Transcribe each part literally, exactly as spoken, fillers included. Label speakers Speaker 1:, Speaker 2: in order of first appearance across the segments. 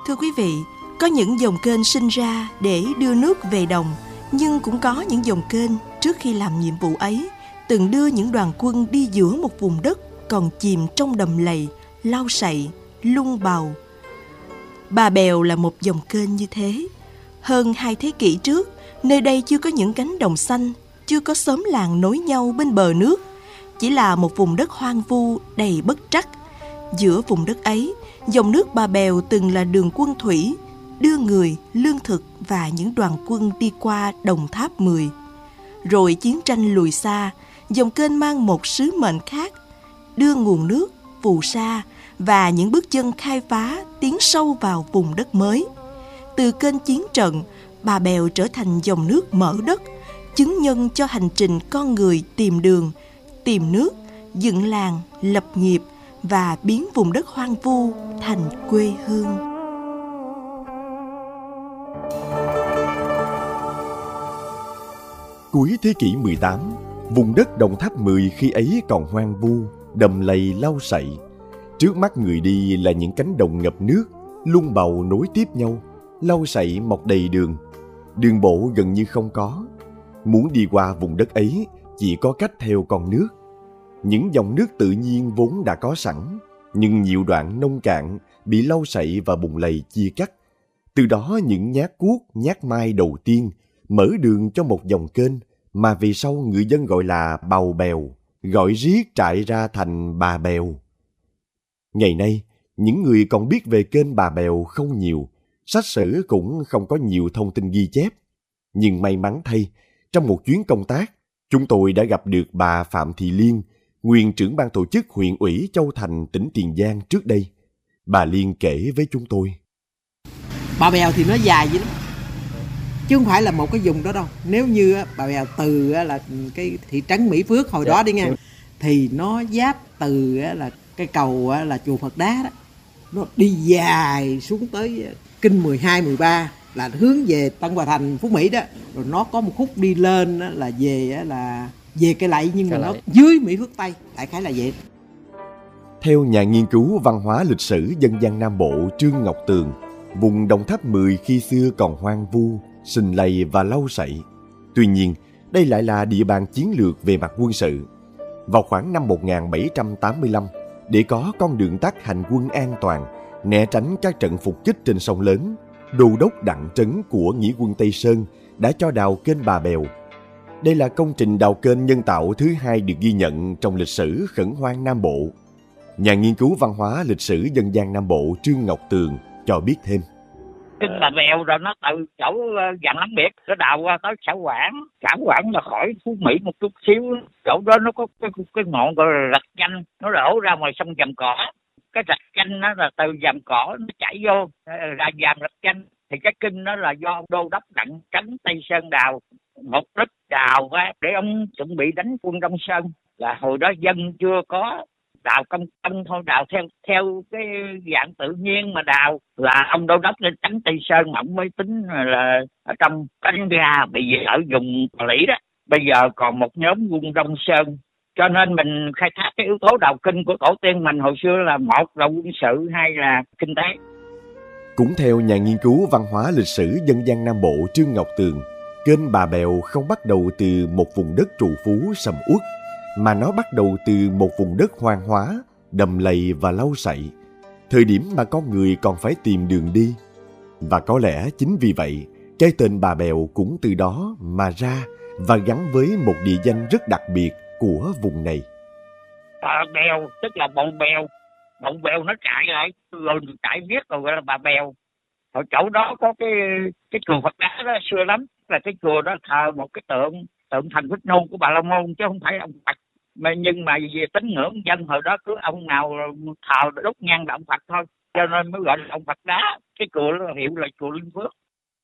Speaker 1: Thưa quý vị, có những dòng kênh sinh ra để đưa nước về đồng, nhưng cũng có những dòng kênh trước khi làm nhiệm vụ ấy từng đưa những đoàn quân đi giữa một vùng đất còn chìm trong đầm lầy, lau sậy, lung bàu. Bà Bèo là một dòng kênh như thế. Hơn hai thế kỷ trước, nơi đây chưa có những cánh đồng xanh, chưa có xóm làng nối nhau bên bờ nước, chỉ là một vùng đất hoang vu đầy bất trắc. Giữa vùng đất ấy, dòng nước Bà Bèo từng là đường quân thủy, đưa người, lương thực và những đoàn quân đi qua Đồng Tháp mười. Rồi chiến tranh lùi xa, dòng kênh mang một sứ mệnh khác, đưa nguồn nước, phù sa và những bước chân khai phá tiến sâu vào vùng đất mới. Từ kênh chiến trận, Bà Bèo trở thành dòng nước mở đất, chứng nhân cho hành trình con người tìm đường, tìm nước, dựng làng, lập nghiệp và biến vùng đất hoang vu thành quê hương.
Speaker 2: Cuối thế kỷ mười tám, vùng đất Đồng Tháp mười khi ấy còn hoang vu, đầm lầy lau sậy. Trước mắt người đi là những cánh đồng ngập nước, lung bầu nối tiếp nhau, lau sậy mọc đầy đường. Đường bộ gần như không có. Muốn đi qua vùng đất ấy chỉ có cách theo con nước. Những dòng nước tự nhiên vốn đã có sẵn, nhưng nhiều đoạn nông cạn bị lau sậy và bùn lầy chia cắt. Từ đó những nhát cuốc, nhát mai đầu tiên mở đường cho một dòng kênh mà về sau người dân gọi là Bào Bèo, gọi riết trại ra thành Bà Bèo. Ngày nay, những người còn biết về kênh Bà Bèo không nhiều, sách sử cũng không có nhiều thông tin ghi chép. Nhưng may mắn thay, trong một chuyến công tác, chúng tôi đã gặp được bà Phạm Thị Liên, nguyên trưởng ban tổ chức huyện ủy Châu Thành, tỉnh Tiền Giang trước đây. Bà Liên kể với chúng tôi.
Speaker 3: Bà Bèo thì nó dài vậy lắm, chứ không phải là một cái vùng đó đâu. Nếu như Bà Bèo từ là cái thị trấn Mỹ Phước hồi đó đi nha, thì nó giáp từ là cái cầu là chùa Phật Đá đó, nó đi dài xuống tới kinh mười hai, mười ba là hướng về Tân Hòa Thành, Phú Mỹ đó. Rồi nó có một khúc đi lên là về là về cái lạy, nhưng mà nó dưới Mỹ Phước Tây, đại khái là vậy.
Speaker 2: Theo nhà nghiên cứu văn hóa lịch sử dân gian Nam Bộ Trương Ngọc Tường, vùng Đồng Tháp mười khi xưa còn hoang vu, sình lầy và lau sậy. Tuy nhiên, đây lại là địa bàn chiến lược về mặt quân sự. Vào khoảng năm một nghìn bảy trăm tám mươi lăm, để có con đường tắt hành quân an toàn, né tránh các trận phục kích trên sông lớn, đô đốc Đặng Trấn của Nghĩa quân Tây Sơn đã cho đào kênh Bà Bèo. Đây là công trình đào kênh nhân tạo thứ hai được ghi nhận trong lịch sử khẩn hoang Nam Bộ. Nhà nghiên cứu văn hóa lịch sử dân gian Nam Bộ Trương Ngọc Tường cho biết thêm.
Speaker 4: Kênh Bà Bèo rồi nó từ chỗ Vạn Lăng Biệt, nó đào qua tới xã Quảng. Xã Quảng là khỏi Phú Mỹ một chút xíu. Chỗ đó nó có cái, cái ngọn gọi là rạch chanh, nó đổ ra ngoài sông Vàm Cỏ. Cái rạch chanh nó là từ Vàm Cỏ nó chảy vô ra Vàm rạch chanh. Thì cái kinh đó là do ông đô đốc Đặng Trấn Tây Sơn đào. Mục đích đào ra để ông chuẩn bị đánh quân Đông Sơn. Là hồi đó dân chưa có đào công công thôi, đào theo theo cái dạng tự nhiên mà đào. Là ông đô đốc lên Trấn Tây Sơn mà ông mới tính là ở trong cánh ga bị ở vùng Tà Lĩ đó. Bây giờ còn một nhóm quân Đông Sơn. Cho nên mình khai thác cái yếu tố đào kinh của tổ tiên mình hồi xưa là một là quân sự, hai là kinh tế.
Speaker 2: Cũng theo nhà nghiên cứu văn hóa lịch sử dân gian Nam Bộ Trương Ngọc Tường, kênh Bà Bèo không bắt đầu từ một vùng đất trù phú sầm uất, mà nó bắt đầu từ một vùng đất hoang hóa, đầm lầy và lau sậy, thời điểm mà con người còn phải tìm đường đi. Và có lẽ chính vì vậy, cái tên Bà Bèo cũng từ đó mà ra và gắn với một địa danh rất đặc biệt của vùng này.
Speaker 4: Bà Bèo tức là bọn bèo, bọn bèo nó chạy lại, rồi chạy viết rồi gọi là Bà Bèo. Ở chỗ đó có cái cái chùa Phật Đá đó xưa lắm, là cái chùa đó thờ một cái tượng tượng Thành Bích Nôn của Bà La Môn chứ không phải ông Phật. Mà nhưng mà về tín ngưỡng dân hồi đó cứ ông nào thờ đốt nhang là ông Phật thôi, cho nên mới gọi là ông Phật Đá. Cái chùa đó hiệu là chùa Linh Phước.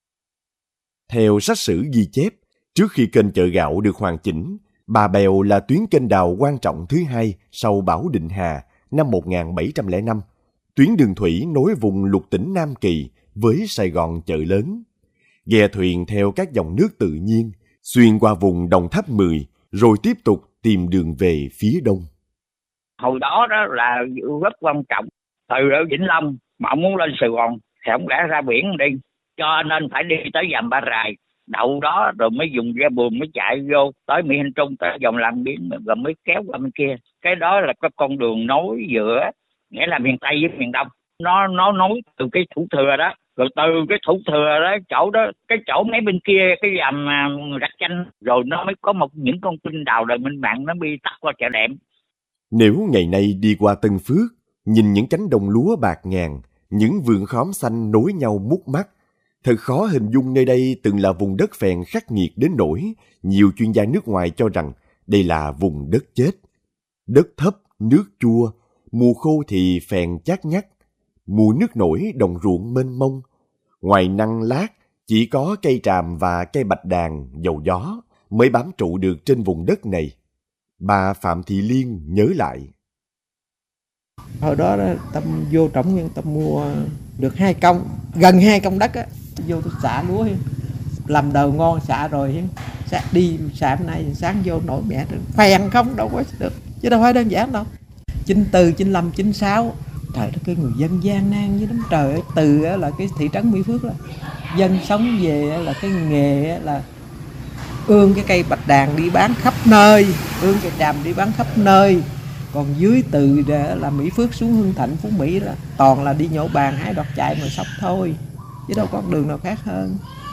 Speaker 2: Theo sách sử ghi chép, trước khi kênh Chợ Gạo được hoàn chỉnh, Bà Bèo là tuyến kênh đào quan trọng thứ hai sau Bảo Định Hà năm một nghìn bảy trăm lẻ năm, tuyến đường thủy nối vùng lục tỉnh Nam Kỳ với Sài Gòn chợ lớn. Ghe thuyền theo các dòng nước tự nhiên, xuyên qua vùng Đồng Tháp mười, rồi tiếp tục tìm đường về phía đông.
Speaker 4: Hồi đó đó là rất quan trọng. Từ ở Vĩnh Long mà ông muốn lên Sài Gòn thì không lẽ ra biển đi, cho nên phải đi tới Dầm Ba Rài, đậu đó rồi mới dùng ghe buồm mới chạy vô tới Mỹ Hành Trung, tới vòng làng biển rồi mới kéo qua bên kia. Cái đó là cái con đường nối giữa, nghĩa là miền Tây với miền Đông, nó nó nối từ cái Thủ Thừa đó, rồi từ cái Thủ Thừa đó, chỗ đó, cái chỗ mấy bên kia cái dầm Rạch Chanh, rồi nó mới có một những con kênh đào đời Minh Mạng nó bị tắt qua chợ Đệm.
Speaker 2: Nếu ngày nay đi qua Tân Phước, nhìn những cánh đồng lúa bạc ngàn, những vườn khóm xanh nối nhau mút mắt, thật khó hình dung nơi đây từng là vùng đất phèn khắc nghiệt đến nỗi nhiều chuyên gia nước ngoài cho rằng đây là vùng đất chết. Đất thấp, nước chua, mùa khô thì phèn chát nhắt, mùa nước nổi đồng ruộng mênh mông. Ngoài năng lát, chỉ có cây tràm và cây bạch đàn, dầu gió mới bám trụ được trên vùng đất này. Bà Phạm Thị Liên nhớ lại.
Speaker 3: Hồi đó, đó tâm vô trỏng nhưng tâm mua được hai công, gần hai công đất á, vô tôi xả lúa, làm đầu ngon xả rồi, xả đi xả hôm nay sáng vô nổi mẹ được phèn không đâu có được, chứ đâu phải đơn giản đâu. chín tư, chín lăm, chín sáu, trời đất, cái người dân gian nan với lắm trời ơi. Từ là cái thị trấn Mỹ Phước là dân sống về là cái nghề là ương cái cây bạch đàn đi bán khắp nơi, ương cây tràm đi bán khắp nơi. Còn dưới từ là Mỹ Phước xuống Hưng Thạnh, Phú Mỹ là toàn là đi nhổ bàn, hái đoạt chạy mà sóc thôi, chứ đâu có đường nào khác hơn.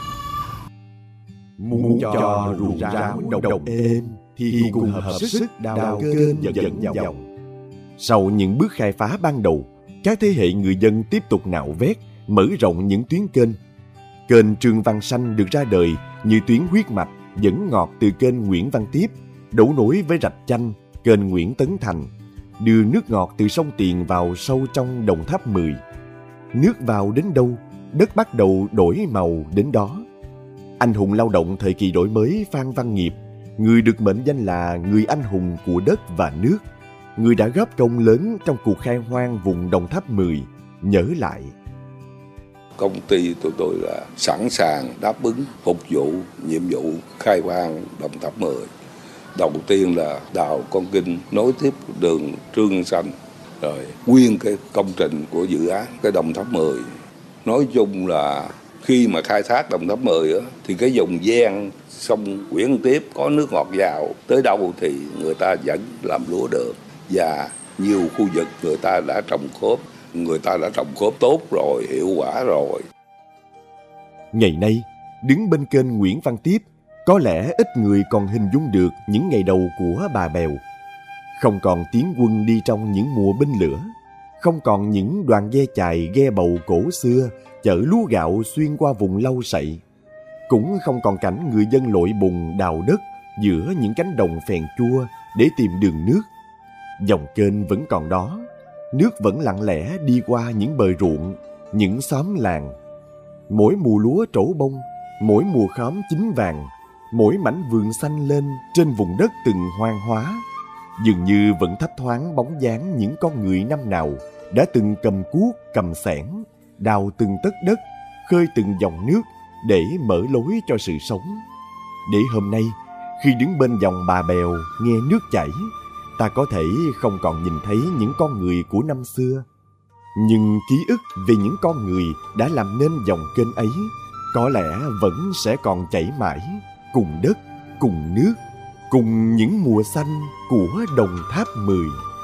Speaker 2: Muốn cho ruộng rau đồng, đồng êm thì cùng hợp sức đào kênh dần dần dòng. Sau những bước khai phá ban đầu, các thế hệ người dân tiếp tục nạo vét, mở rộng những tuyến kênh. Kênh Trương Văn Sanh được ra đời như tuyến huyết mạch dẫn ngọt từ kênh Nguyễn Văn Tiếp, đấu nối với Rạch Chanh, kênh Nguyễn Tấn Thành, đưa nước ngọt từ sông Tiền vào sâu trong Đồng Tháp mười. Nước vào đến đâu, đất bắt đầu đổi màu đến đó. Anh hùng lao động thời kỳ đổi mới Phan Văn Nghiệp, người được mệnh danh là người anh hùng của đất và nước, người đã góp công lớn trong cuộc khai hoang vùng Đồng Tháp mười, nhớ lại.
Speaker 5: Công ty tụi tôi là sẵn sàng đáp ứng phục vụ nhiệm vụ khai hoang Đồng Tháp mười. Đầu tiên là đào con kênh nối tiếp đường Trương Xanh, rồi nguyên cái công trình của dự án cái Đồng Tháp mười. Nói chung là khi mà khai thác Đồng Tháp mười á, thì cái vùng ven sông Nguyễn Tiếp có nước ngọt vào tới đâu thì người ta vẫn làm lúa được, và nhiều khu vực người ta đã trồng khốp, người ta đã trồng khốp tốt rồi, hiệu quả rồi.
Speaker 2: Ngày nay, đứng bên kênh Nguyễn Văn Tiếp, có lẽ ít người còn hình dung được những ngày đầu của Bà Bèo. Không còn tiến quân đi trong những mùa binh lửa, không còn những đoàn ghe chài ghe bầu cổ xưa chở lúa gạo xuyên qua vùng lau sậy, cũng không còn cảnh người dân lội bùn đào đất giữa những cánh đồng phèn chua để tìm đường nước. Dòng kênh vẫn còn đó, nước vẫn lặng lẽ đi qua những bờ ruộng, những xóm làng. Mỗi mùa lúa trổ bông, mỗi mùa khóm chín vàng, mỗi mảnh vườn xanh lên trên vùng đất từng hoang hóa, dường như vẫn thấp thoáng bóng dáng những con người năm nào đã từng cầm cuốc, cầm xẻng, đào từng tấc đất, khơi từng dòng nước để mở lối cho sự sống. Để hôm nay, khi đứng bên dòng Bà Bèo nghe nước chảy, ta có thể không còn nhìn thấy những con người của năm xưa, nhưng ký ức về những con người đã làm nên dòng kênh ấy có lẽ vẫn sẽ còn chảy mãi, cùng đất, cùng nước, cùng những mùa xanh của Đồng Tháp mười.